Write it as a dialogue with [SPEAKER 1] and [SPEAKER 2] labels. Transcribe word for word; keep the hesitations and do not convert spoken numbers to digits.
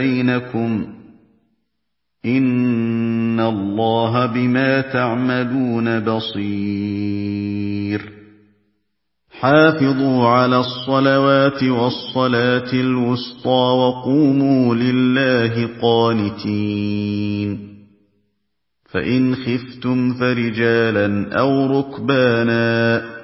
[SPEAKER 1] بَيْنَكُمْ ۚ إِنَّ اللَّهَ بِمَا تَعْمَلُونَ بَصِيرٌ. حافظوا على الصلوات والصلاة الوسطى وقوموا لله قانتين. فإن خفتم فرجالا أو ركبانا